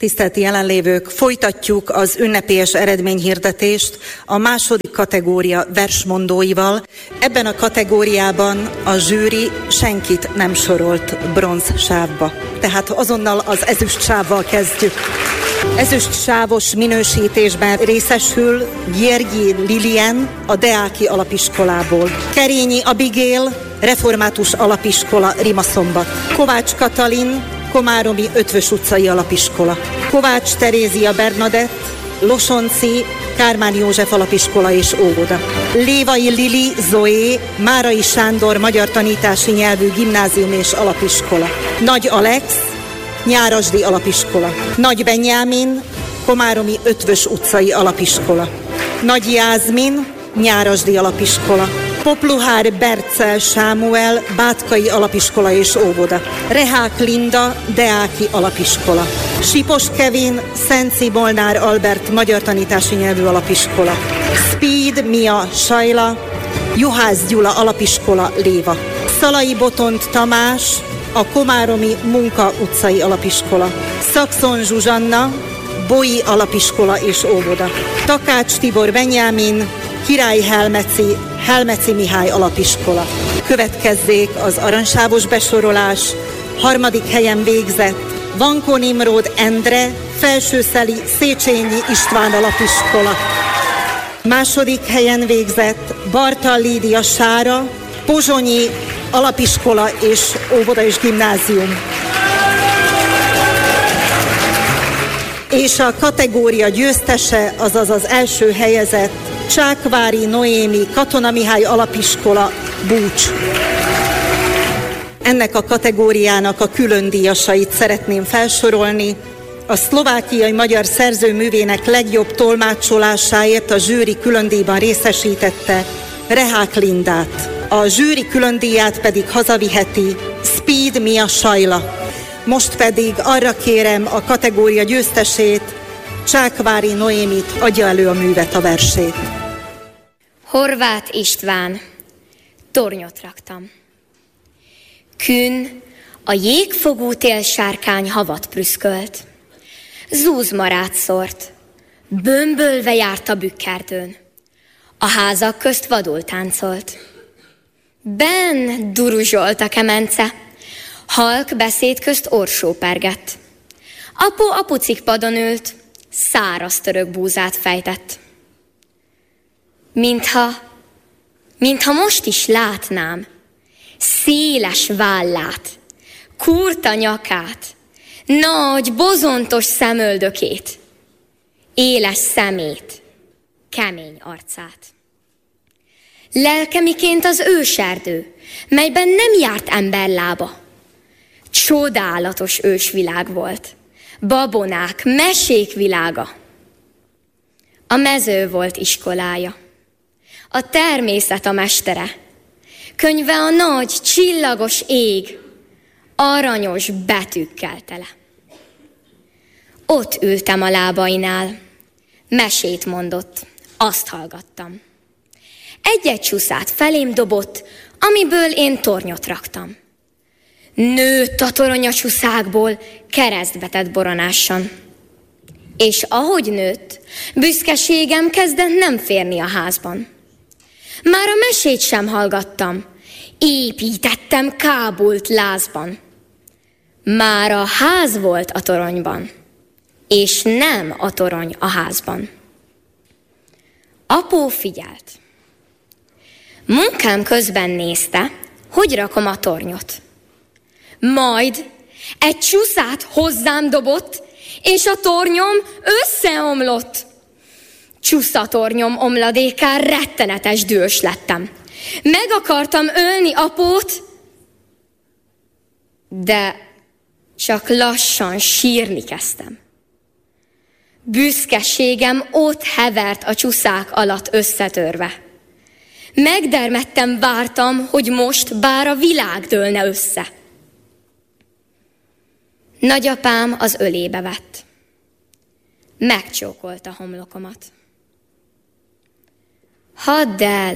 Tisztelt jelenlévők, folytatjuk az ünnepélyes eredményhirdetést a második kategória versmondóival. Ebben a kategóriában a zsűri senkit nem sorolt bronz sávba. Tehát azonnal az ezüst sávval kezdjük. Ezüst sávos minősítésben részesül Gyergyi Lilian a Deáki Alapiskolából, Kerényi Abigail, Református Alapiskola, Rimaszombat, Kovács Katalin, Komáromi Ötvös utcai Alapiskola, Kovács Terézia Bernadett, Losonci, Kármán József Alapiskola és óvoda, Lévai Lili Zoé, Márai Sándor Magyar Tanítási Nyelvű Gimnázium és Alapiskola, Nagy Alex, Nyárasdi Alapiskola, Nagy Benyámin, Komáromi Ötvös utcai Alapiskola, Nagy Jázmin, Nyárasdi Alapiskola, Popluhár Bercel Sámuel, Bátkai Alapiskola és óvoda, Rehák Linda, Deáki Alapiskola, Sipos Kevin, Szenci Molnár Albert Magyar Tanítási Nyelvű Alapiskola, Speed Mia Sajla, Juhász Gyula Alapiskola, Léva, Szalai Botont Tamás, a Komáromi Munka utcai Alapiskola, Szakszon Zsuzsanna, Bói Alapiskola és óvoda, Takács Tibor Benyámin, Király Helmeci Mihály Alapiskola. Következzék az aranysávos besorolás. Harmadik helyen végzett Vankó Nimród Endre, Felsőszeli Széchenyi István Alapiskola. Második helyen végzett Bartal Lídia Sára, Pozsonyi Alapiskola és óvoda és gimnázium. És a kategória győztese, azaz az első helyezett Csákvári Noémi Katona Mihály Alapiskola, Búcs. Ennek a kategóriának a külön díjasait szeretném felsorolni. A szlovákiai magyar szerzőművének legjobb tolmácsolásáért a zsűri különdíjban részesítette Rehák Lindát. A zsűri különdíját pedig hazaviheti Speed Mia Sajla. Most pedig arra kérem a kategória győztesét, Csákvári Noémit, adja elő a művet, a versét. Horváth István, tornyot raktam. Kün, a jégfogú télsárkány havat prüszkölt. Zúzmarát szórt, bömbölve járt a bükkerdőn. A házak közt vadul táncolt. Benn duruzsolt a kemence, halk beszéd közt orsó pergett. Apu apucikpadon ült, száraz török búzát fejtett. Mintha most is látnám széles vállát, kurta nyakát, nagy, bozontos szemöldökét, éles szemét, kemény arcát. Lelkemiként az őserdő, melyben nem járt emberlába. Csodálatos ősvilág volt, babonák, mesék világa. A mező volt iskolája, a természet a mestere, könyve a nagy, csillagos ég, aranyos betűkkel tele. Ott ültem a lábainál, mesét mondott, azt hallgattam. Egy-egy csúszát felém dobott, amiből én tornyot raktam. Nőtt a torony a csúszákból, keresztbe tett boronásan. És ahogy nőtt, büszkeségem kezdett nem férni a házban. Már a mesét sem hallgattam, építettem kábult lázban. Már a ház volt a toronyban, és nem a torony a házban. Apó figyelt. Munkám közben nézte, hogy rakom a tornyot. Majd egy csúszát hozzám dobott, és a tornyom összeomlott. Csúszatornyom omladékán rettenetes dühös lettem. Meg akartam ölni apót, de csak lassan sírni kezdtem. Büszkeségem ott hevert a csúszák alatt összetörve. Megdermedtem, vártam, hogy most bár a világ dőlne össze. Nagyapám az ölébe vett. Megcsókolta homlokomat. Hadd el!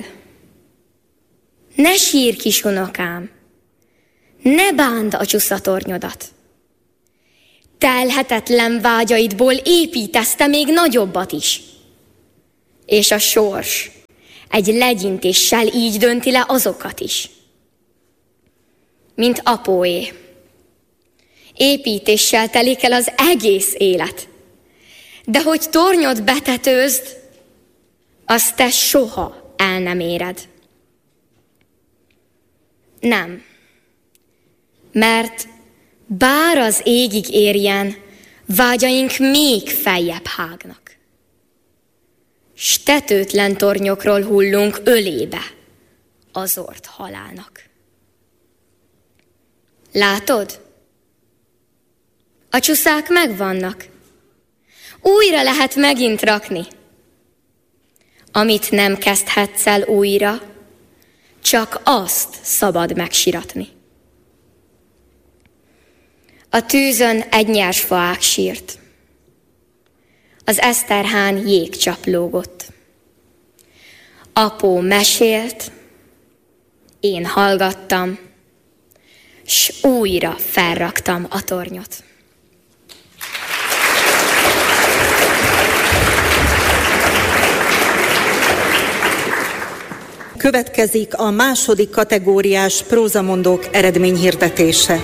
Ne sírj, kisunokám! Ne bánd a csúszatornyodat! telhetetlen vágyaidból építesz még nagyobbat is. És a sors egy legyintéssel így dönti le azokat is. Mint apóé. Építéssel telik el az egész élet. De hogy tornyot betetőzd, azt te soha el nem éred. Nem. Mert bár az égig érjen, vágyaink még feljebb hágnak. S tetőtlen tornyokról hullunk ölébe az ort halálnak. Látod? A csuszák megvannak. Újra lehet megint rakni. Amit nem kezdhetsz el újra, csak azt szabad megsiratni. A tűzön egy nyers faák sírt. Az Eszterhán jégcsap lógott. Apó mesélt, én hallgattam, s újra felraktam a tornyot. Következik a második kategóriás prózamondók eredményhirdetése.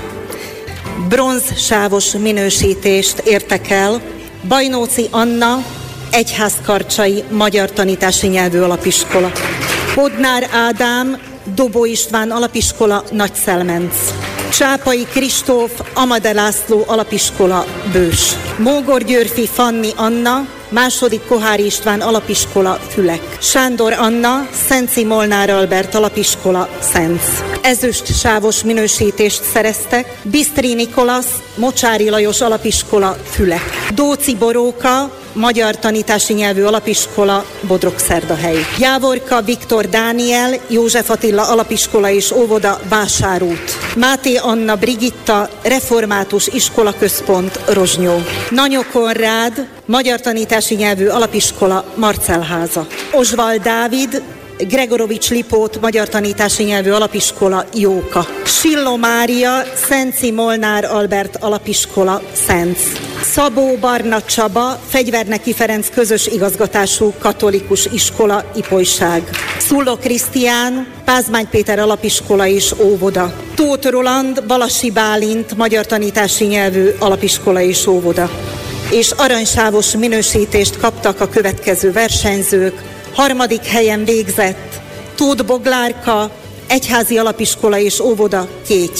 Bronzsávos minősítést értek el Bajnóci Anna, Egyházkarcsai Magyar Tanítási Nyelvű Alapiskola, Bodnár Ádám, Dobó István Alapiskola, Nagyszelmenc, Csápai Kristóf, Amade László Alapiskola, Bős, Mógor Györfi Fanni Anna, II. Koháry István Alapiskola, Fülek, Sándor Anna, Szenci Molnár Albert Alapiskola, Szenc. Ezüst sávos minősítést szereztek Bisztri Nikolasz, Mocsári Lajos Alapiskola, Fülek, Dóci Boróka, Magyar Tanítási Nyelvű Alapiskola, Bodrogszerdahely, Jávorka Viktor Dániel, József Attila Alapiskola és Óvoda, Vásárút, Máté Anna Brigitta, Református Iskolaközpont, Rozsnyó, Nanyó Konrád, Magyar Tanítási Nyelvű Alapiskola, Marcelháza, Osvald Dávid, Gregorovics Lipót, Magyar Tanítási Nyelvű Alapiskola, Jóka, Silló Mária, Szenci Molnár Albert Alapiskola, Szenc, Szabó Barna Csaba, Fegyverneki Ferenc Közös Igazgatású Katolikus Iskola, Ipolyság, Szulló Krisztián, Pázmány Péter Alapiskola és Óvoda, Tóth Roland, Balassi Bálint, Magyar Tanítási Nyelvű Alapiskola és Óvoda. És aranysávos minősítést kaptak a következő versenyzők. 3. helyen végzett Tóth Boglárka, Egyházi Alapiskola és Óvoda, Kéty.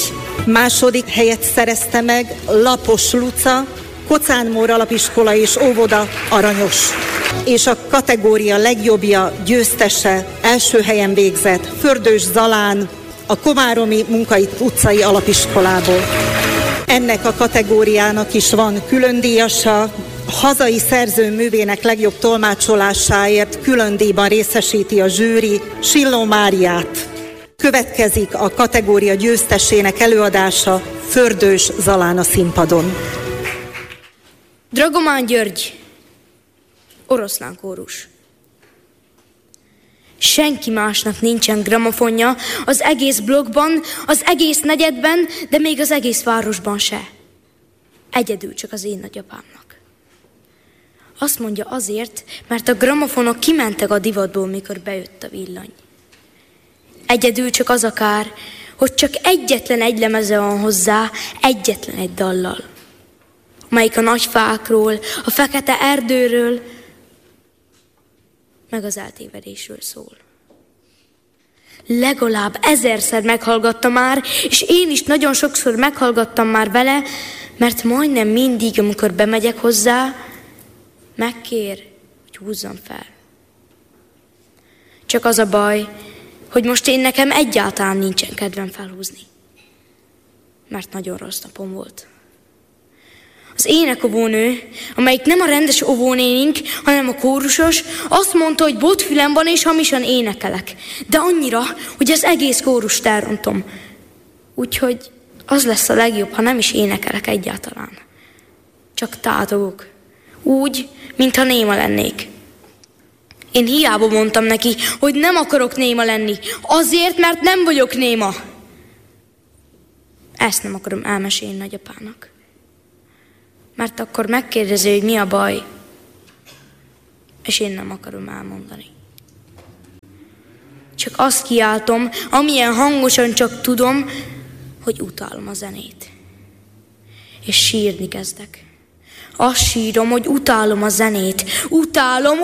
2. helyet szerezte meg Lapos Luca, Kocán Mór Alapiskola és Óvoda, Aranyos. És a kategória legjobbja, győztese 1. helyen végzett Fördős Zalán, a Komáromi Munkai utcai Alapiskolából. Ennek a kategóriának is van külön díjasa. Hazai szerzőművének legjobb tolmácsolásáért külön díjban részesíti a zsűri Silló Máriát. Következik a kategória győztesének előadása, Fördős Zalán a színpadon. Dragomán György, oroszlán kórus. Senki másnak nincsen gramofonja az egész blokkban, az egész negyedben, de még az egész városban se. Egyedül csak az én nagyapámnak. Azt mondja azért, mert a gramofonok kimentek a divatból, mikor bejött a villany. Egyedül csak az a kár, hogy csak egyetlen egy lemeze van hozzá, egyetlen egy dallal, melyik a nagy fákról, a fekete erdőről, meg az eltévedésről szól. Legalább 1000-szer meghallgatta már, és én is nagyon sokszor meghallgattam már vele, mert majdnem mindig, amikor bemegyek hozzá, megkér, hogy húzzam fel. Csak az a baj, hogy most én nekem egyáltalán nincsen kedvem felhúzni. Mert nagyon rossz napom volt. Az énekovónő, amelyik nem a rendes óvónénink, hanem a kórusos, azt mondta, hogy botfülem van és hamisan énekelek. De annyira, hogy az egész kórust elrontom. Úgyhogy az lesz a legjobb, ha nem is énekelek egyáltalán. Csak tátogok. Úgy, mintha néma lennék. Én hiába mondtam neki, hogy nem akarok néma lenni. Azért, mert nem vagyok néma. Ezt nem akarom elmesélni nagyapának. mert akkor megkérdezi, hogy mi a baj, és én nem akarom elmondani. Csak azt kiáltom, amilyen hangosan csak tudom, hogy utálom a zenét. És sírni kezdek. Azt sírom, hogy utálom a zenét. Utálom!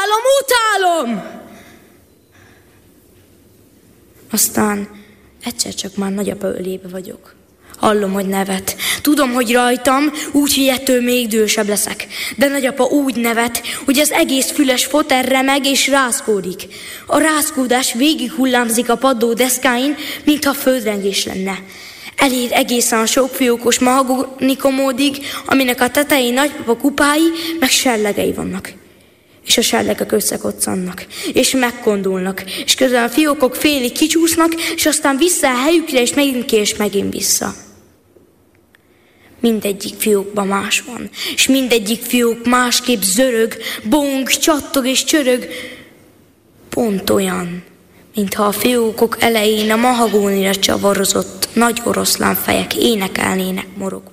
Aztán egyszer csak már nagyapa ölébe vagyok. Hallom, hogy nevet. Tudom, hogy rajtam, úgy, hogy ettől még dühösebb leszek. De nagyapa úgy nevet, hogy az egész füles fotel remeg és rázkódik. A rázkódás végig hullámzik a padló deszkáin, mintha földrengés lenne. Elér egészen a sokfiókos mahagoni komódig, aminek a tetején nagypapa kupái, meg serlegei vannak. És a serlegek összekoccannak, és megkondulnak, és közben a fiókok félig kicsúsznak, és aztán vissza a helyükre, és megint ki, és megint vissza. Mindegyik fiókban más van, és mindegyik fiók másképp zörög, bong, csattog és csörög. Pont olyan, mintha a fiókok elején a mahagónira csavarozott nagy oroszlánfejek énekelnének morogva.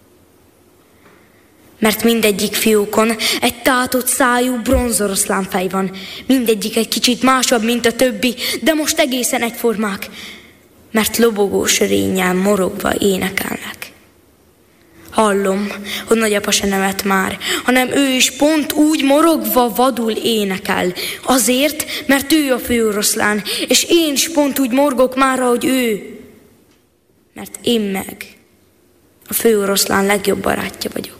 Mert mindegyik fiókon egy tátott szájú bronzoroszlánfej van. Mindegyik egy kicsit másabb, mint a többi, de most egészen egyformák. Mert lobogó sörénnyel morogva énekelnek. Hallom, hogy nagyapa se nevet már, hanem ő is pont úgy morogva vadul énekel. Azért, mert ő a főoroszlán, és én is pont úgy morgok már, ahogy ő. Mert én meg a főoroszlán legjobb barátja vagyok.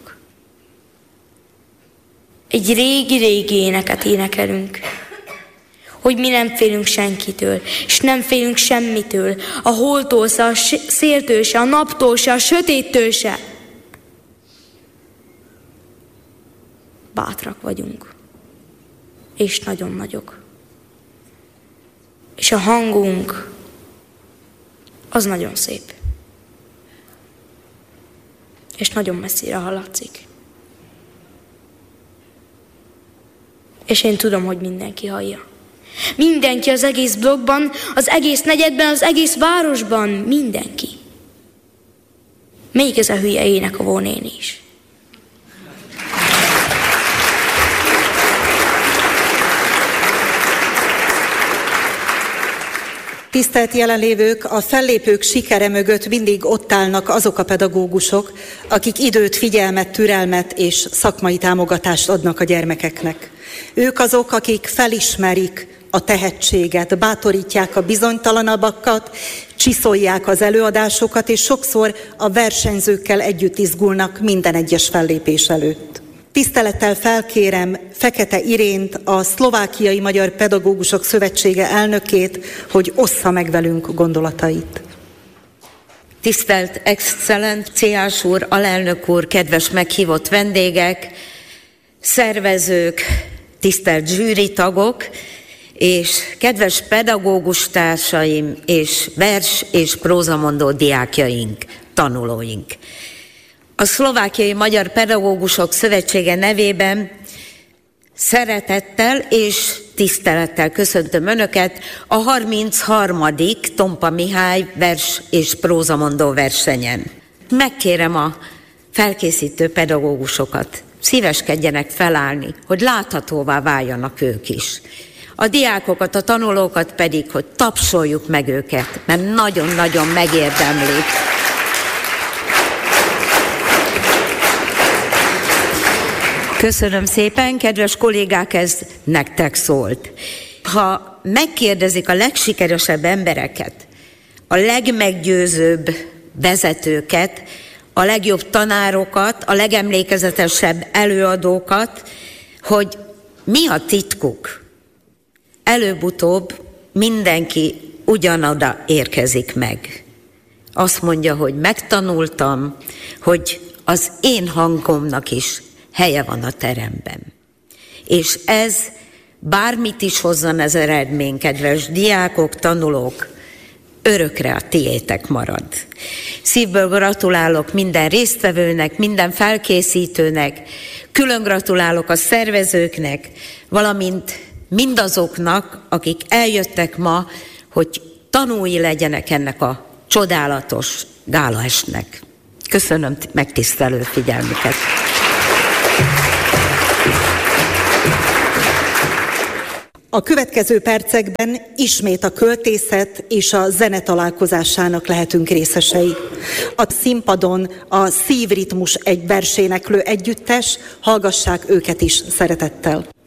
Egy régi-régi éneket énekelünk, hogy mi nem félünk senkitől, és nem félünk semmitől, a holtól se, a széltől se, a naptól se, a sötéttől se. Bátrak vagyunk, és nagyon nagyok. És a hangunk az nagyon szép, és nagyon messzire hallatszik. És én tudom, hogy mindenki hallja. Mindenki az egész blokkban, az egész negyedben, az egész városban. Mindenki. Még ez a hülye énekavó néni is. Tisztelt jelenlévők, a fellépők sikere mögött mindig ott állnak azok a pedagógusok, akik időt, figyelmet, türelmet és szakmai támogatást adnak a gyermekeknek. Ők azok, akik felismerik a tehetséget, bátorítják a bizonytalanabbakat, csiszolják az előadásokat, és sokszor a versenyzőkkel együtt izgulnak minden egyes fellépés előtt. Tisztelettel felkérem Fekete Irént, a Szlovákiai Magyar Pedagógusok Szövetsége elnökét, hogy ossza meg velünk gondolatait. Tisztelt Excellenciás úr, alelnök úr, kedves meghívott vendégek, szervezők, tisztelt zsűritagok, és kedves pedagógus társaim, és vers- és prózamondó diákjaink, tanulóink. A Szlovákiai Magyar Pedagógusok Szövetsége nevében szeretettel és tisztelettel köszöntöm Önöket a 33. Tompa Mihály vers- és prózamondó versenyen. Megkérem a felkészítő pedagógusokat, szíveskedjenek felállni, hogy láthatóvá váljanak ők is. A diákokat, a tanulókat pedig, hogy tapsoljuk meg őket, mert nagyon-nagyon megérdemlik. Köszönöm szépen, kedves kollégák, ez nektek szólt. Ha megkérdezik a legsikeresebb embereket, a legmeggyőzőbb vezetőket, a legjobb tanárokat, a legemlékezetesebb előadókat, hogy mi a titkuk, előbb-utóbb mindenki ugyanoda érkezik meg. Azt mondja, hogy megtanultam, hogy az én hangomnak is helye van a teremben. És ez bármit is hozzon ez eredmény, kedves diákok, tanulók, örökre a tiétek marad. Szívből gratulálok minden résztvevőnek, minden felkészítőnek, külön gratulálok a szervezőknek, valamint mindazoknak, akik eljöttek ma, hogy tanúi legyenek ennek a csodálatos gálaestnek. Köszönöm megtisztelő figyelmüket. A következő percekben ismét a költészet és a zene találkozásának lehetünk részesei. A színpadon a Szívritmus egy verséneklő együttes, hallgassák őket is szeretettel.